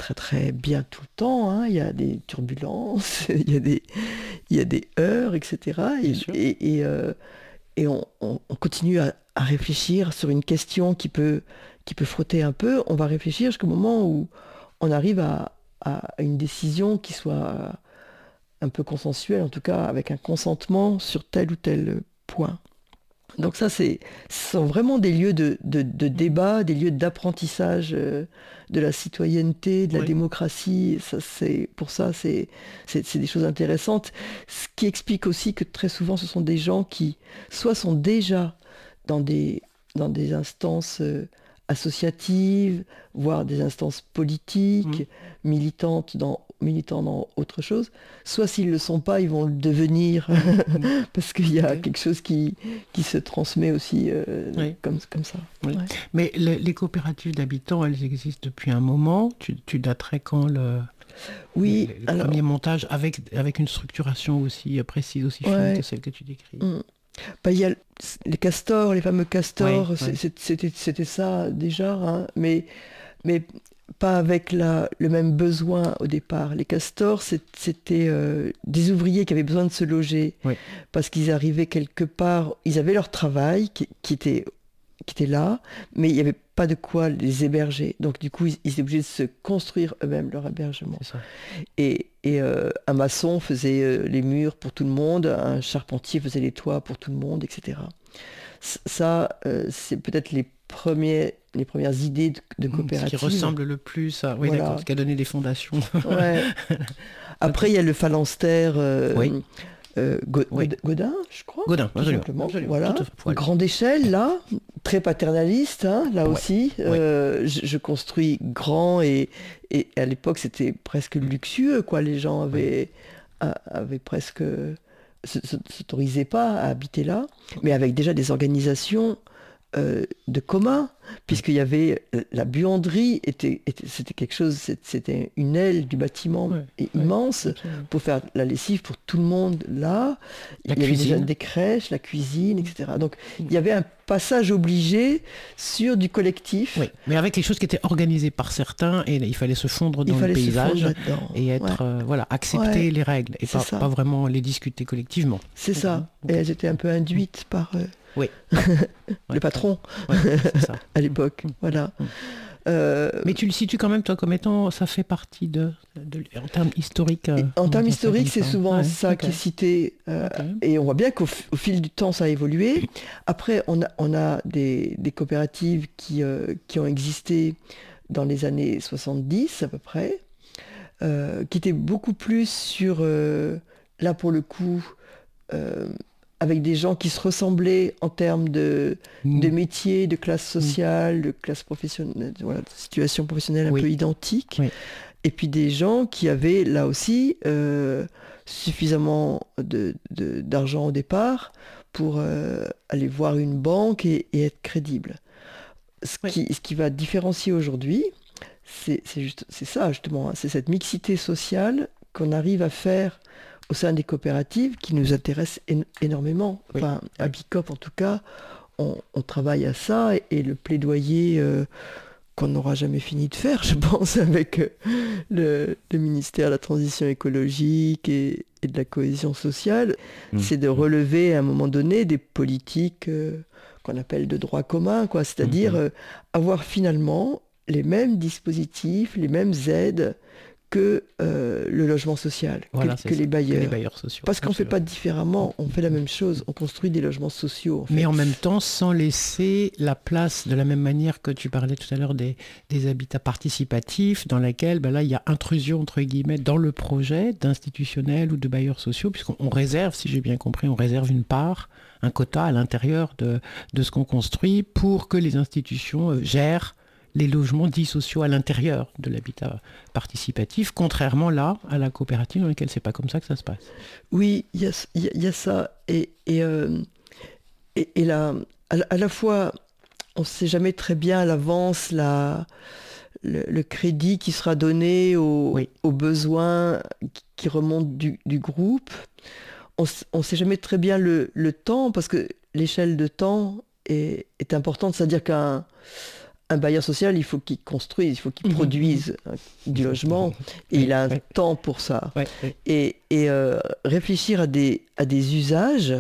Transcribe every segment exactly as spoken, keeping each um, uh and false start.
très très bien tout le temps, hein. Il y a des turbulences, il y a des, il y a des heurts, et cetera. Et, et, et, euh, et on, on, on continue à, à réfléchir sur une question qui peut, qui peut frotter un peu. On va réfléchir jusqu'au moment où on arrive à, à une décision qui soit un peu consensuelle, en tout cas avec un consentement sur tel ou tel point. Donc ça, c'est, ce sont vraiment des lieux de, de, de débat, des lieux d'apprentissage euh, de la citoyenneté, de la oui. démocratie. Ça, c'est, pour ça, c'est, c'est, c'est des choses intéressantes. Ce qui explique aussi que très souvent, ce sont des gens qui, soit sont déjà dans des, dans des instances euh, associatives, voire des instances politiques, mmh. militantes dans militants dans autre chose, soit s'ils ne le sont pas, ils vont le devenir, mmh. parce qu'il y a okay. quelque chose qui, qui se transmet aussi euh, oui. comme, comme ça. Oui. Ouais. Mais le, les coopératives d'habitants, elles existent depuis un moment. Tu, tu daterais quand le, oui, le, le alors, premier montage avec, avec une structuration aussi précise, aussi fine ouais. que celle que tu décris mmh. Bah, il y a les castors, les fameux castors, oui, c'est, oui. C'était, c'était ça déjà, hein, mais, mais pas avec la, le même besoin au départ. Les castors, c'était euh, des ouvriers qui avaient besoin de se loger oui. parce qu'ils arrivaient quelque part, ils avaient leur travail qui, qui, était, qui était là, mais il n'y avait pas de quoi les héberger. Donc du coup, ils, ils étaient obligés de se construire eux-mêmes leur hébergement. C'est ça. Et, et euh, un maçon faisait euh, les murs pour tout le monde, un charpentier faisait les toits pour tout le monde, et cetera. Ça, euh, c'est peut-être les premiers, les premières idées de, de coopérative. Ce qui ressemble le plus à... Oui, voilà. D'accord, ce qui a donné des fondations. Ouais. Après, il okay. y a le phalanstère euh, oui. euh, Go- oui. Godin, je crois. Godin, tout absolument. simplement. absolument. Voilà. Voilà. Grande échelle, là, très paternaliste, hein, là ouais. aussi. Ouais. Euh, je, je construis grand et, et à l'époque, c'était presque luxueux, quoi. Les gens avaient, ouais. avaient presque... ne s'autorisaient pas à habiter là, mais avec déjà des organisations euh, de commun, puisqu'il y avait la buanderie, était, était, c'était quelque chose, c'était une aile du bâtiment ouais, immense ouais, pour faire la lessive pour tout le monde là. La il y cuisine. avait déjà des crèches, la cuisine, et cetera. Donc il y avait un passage obligé sur du collectif. Oui, mais avec quelque chose qui était organisé par certains et il fallait se fondre dans le paysage et être, ouais. euh, voilà, accepter ouais. les règles et pas, pas vraiment les discuter collectivement. C'est okay. ça. Et elles étaient un peu induites mmh. par euh, oui. le ouais, patron ouais, c'est ça. à l'époque. Mmh. Voilà. Mmh. Euh, mais tu le situes quand même, toi, comme étant, ça fait partie de, de, de en termes historiques. Euh, en termes historiques, c'est souvent ouais, ça okay. qui est cité. Euh, okay. Et on voit bien qu'au au fil du temps, ça a évolué. Après, on a, on a des, des coopératives qui, euh, qui ont existé dans les années soixante-dix à peu près, euh, qui étaient beaucoup plus sur, euh, là pour le coup, euh, avec des gens qui se ressemblaient en termes de, mmh. de métier, de classe sociale, mmh. de classe professionnelle, voilà, de situation professionnelle un oui. peu identique. Oui. Et puis des gens qui avaient là aussi euh, suffisamment de, de, d'argent au départ pour euh, aller voir une banque et, et être crédible. Ce, oui. qui, ce qui va différencier aujourd'hui, c'est, c'est, juste, c'est ça justement, hein, c'est cette mixité sociale qu'on arrive à faire au sein des coopératives qui nous intéressent é- énormément. Enfin, oui. à Bicop en tout cas, on, on travaille à ça et, et le plaidoyer euh, qu'on n'aura jamais fini de faire, je pense, avec euh, le, le ministère de la Transition écologique et, et de la cohésion sociale, mmh. c'est de relever à un moment donné des politiques euh, qu'on appelle de droit commun, quoi. C'est-à-dire mmh. euh, avoir finalement les mêmes dispositifs, les mêmes aides que euh, le logement social, voilà, que, que, les bailleurs. que les bailleurs sociaux. Parce qu'on ne fait pas différemment, on fait la même chose, on construit des logements sociaux. En fait. Mais en même temps, sans laisser la place, de la même manière que tu parlais tout à l'heure des, des habitats participatifs, dans lesquels ben là, il y a intrusion, entre guillemets, dans le projet d'institutionnels ou de bailleurs sociaux, puisqu'on réserve, si j'ai bien compris, on réserve une part, un quota à l'intérieur de, de ce qu'on construit pour que les institutions euh, gèrent les logements dits sociaux à l'intérieur de l'habitat participatif, contrairement là à la coopérative dans laquelle c'est pas comme ça que ça se passe. Oui, il y a, y a ça. Et, et, euh, et, et là, à, à la fois, on ne sait jamais très bien à l'avance la, le, le crédit qui sera donné aux, oui. aux besoins qui remontent du, du groupe. On ne sait jamais très bien le, le temps, parce que l'échelle de temps est, est importante. C'est-à-dire qu'un un bailleur social, il faut qu'il construise, il faut qu'il mmh. produise hein, du logement, et oui, il a un oui. temps pour ça. Oui, oui. Et, et euh, réfléchir à des, à des usages,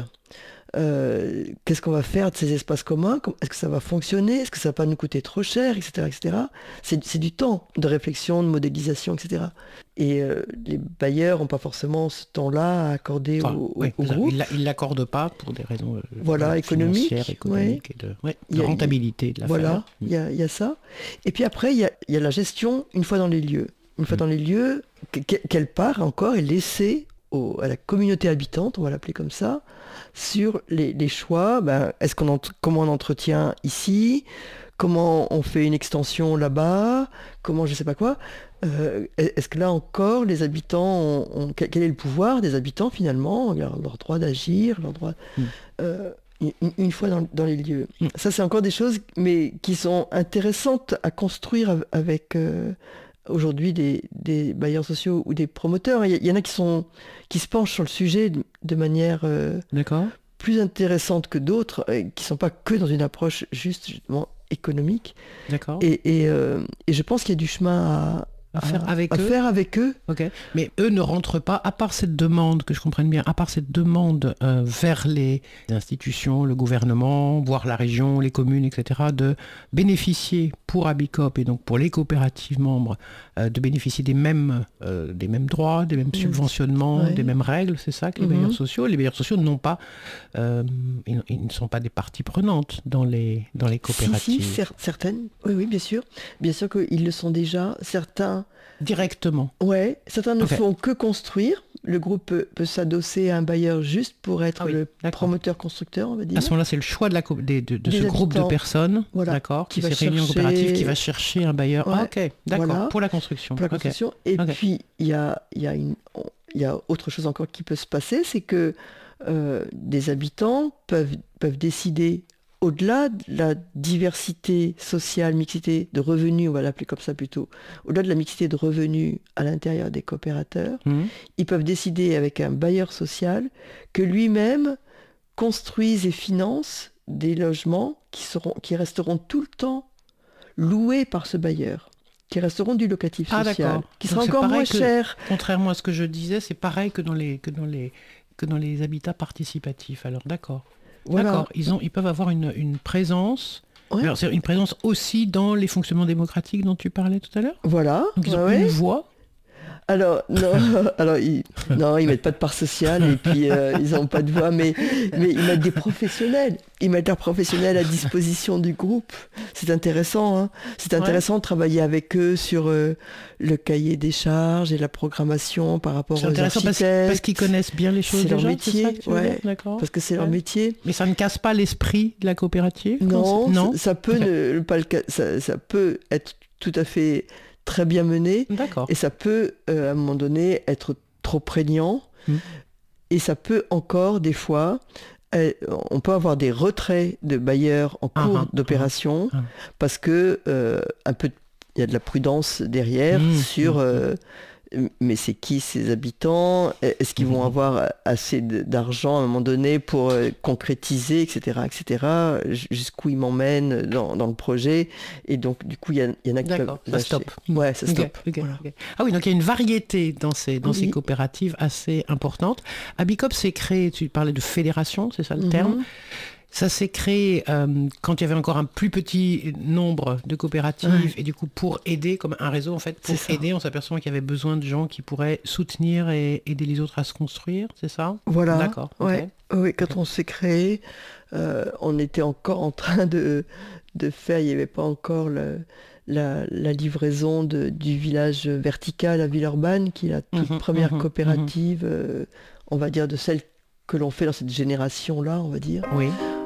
euh, qu'est-ce qu'on va faire de ces espaces communs, est-ce que ça va fonctionner, est-ce que ça va pas nous coûter trop cher, et cetera, et cetera. C'est, c'est du temps de réflexion, de modélisation, et cetera. Et euh, les bailleurs n'ont pas forcément ce temps-là à accorder ah, au, oui, au groupe. Ils ne l'accordent pas pour des raisons euh, voilà, économiques, économiques ouais. et de, ouais, de rentabilité de l'affaire. Voilà, il y, y a ça. Et puis après, il y a, y a la gestion une fois dans les lieux. Une fois mmh. dans les lieux, quelle part encore est laissée au, à la communauté habitante, on va l'appeler comme ça, sur les, les choix. Ben, est-ce qu'on ent- comment on entretient ici, comment on fait une extension là-bas, comment je sais pas quoi. Euh, est-ce que là encore les habitants ont, ont, quel est le pouvoir des habitants finalement, leur, leur droit d'agir, leur droit mmh. euh, une, une fois dans, dans les lieux. Mmh. Ça c'est encore des choses mais qui sont intéressantes à construire avec euh, aujourd'hui des, des bailleurs sociaux ou des promoteurs. Il y, y en a qui sont qui se penchent sur le sujet de, de manière euh, D'accord. plus intéressante que d'autres, euh, qui sont pas que dans une approche juste justement économique. D'accord. Et, et, euh, et je pense qu'il y a du chemin à À faire, à, avec à eux. faire avec eux. Ok. Mais eux ne rentrent pas, à part cette demande, que je comprenne bien, à part cette demande euh, vers les institutions, le gouvernement, voire la région, les communes, et cetera, de bénéficier pour Abicop et donc pour les coopératives membres, euh, de bénéficier des mêmes, euh, des mêmes droits, des mêmes subventionnements, ouais. des mêmes règles, c'est ça que les mm-hmm. bailleurs sociaux. Les bailleurs sociaux n'ont pas, euh, ils, ils ne sont pas des parties prenantes dans les, dans les coopératives. Si, si, cer- certaines, oui, oui, bien sûr. Bien sûr qu'ils le sont déjà. Certains directement. Ouais, certains ne okay. font que construire. Le groupe peut, peut s'adosser à un bailleur juste pour être ah oui, le d'accord. promoteur-constructeur, on va dire. À ce moment-là, c'est le choix de, la, de, de, de ce habitants, groupe de personnes, voilà, d'accord, qui, qui va s'est réuni en coopérative, qui va chercher un bailleur. Ouais, ah, ok, d'accord, voilà, pour la construction. Pour la construction. Okay. Et okay. puis, il y a, y, a y a autre chose encore qui peut se passer, c'est que euh, des habitants peuvent, peuvent décider, au-delà de la diversité sociale, mixité de revenus, on va l'appeler comme ça plutôt, au-delà de la mixité de revenus à l'intérieur des coopérateurs, mmh. ils peuvent décider avec un bailleur social que lui-même construise et finance des logements qui, seront, qui resteront tout le temps loués par ce bailleur, qui resteront du locatif ah, social, d'accord. qui sera encore moins que, cher. Contrairement à ce que je disais, c'est pareil que dans les, que dans les, que dans les habitats participatifs. Alors, d'accord. Voilà. D'accord, ils, ont, ils peuvent avoir une, une présence, ouais. alors, c'est une présence aussi dans les fonctionnements démocratiques dont tu parlais tout à l'heure. Voilà. Donc ils ont ouais. une voix. Alors, non, alors ils, non, ils mettent pas de part sociale et puis euh, ils n'ont pas de voix, mais, mais ils mettent des professionnels. Ils mettent leurs professionnels à disposition du groupe. C'est intéressant, hein. C'est intéressant ouais. de travailler avec eux sur euh, le cahier des charges et la programmation par rapport c'est aux architectes. Parce, parce qu'ils connaissent bien les choses c'est déjà, leur métier, c'est ça ouais, parce que c'est ouais. leur métier. Mais ça ne casse pas l'esprit de la coopérative. Non, non ça, ça peut okay. ne pas le ça, ça peut être tout à fait très bien mené. D'accord. Et ça peut, euh, à un moment donné, être trop prégnant. Mmh. Et ça peut encore, des fois, euh, on peut avoir des retraits de bailleurs en cours uh-huh. d'opération uh-huh. parce que euh, un peu, il y a de la prudence derrière mmh. sur... Euh, mais c'est qui ces habitants ? Est-ce qu'ils vont avoir assez d'argent à un moment donné pour euh, concrétiser, et cetera, et cetera. Jusqu'où ils m'emmènent dans, dans le projet. Et donc, du coup, il y, y en a qui D'accord, peuvent ça stoppe. Ouais, ça stoppe. Okay, okay, voilà. okay. Ah oui, donc il y a une variété dans ces, dans oui. ces coopératives assez importante. Abicop s'est créé, tu parlais de fédération, c'est ça le mm-hmm. terme ? Ça s'est créé euh, quand il y avait encore un plus petit nombre de coopératives ouais. et du coup pour aider, comme un réseau en fait, pour aider, on s'aperçoit qu'il y avait besoin de gens qui pourraient soutenir et aider les autres à se construire, c'est ça ? Voilà. D'accord. Ouais. Okay. Oui, quand okay. on s'est créé, euh, on était encore en train de, de faire, il n'y avait pas encore le, la, la livraison de, du village vertical à Villeurbanne, qui est la toute mmh, première mmh, coopérative, mmh. Euh, on va dire, de celle que l'on fait dans cette génération-là, on va dire. Oui.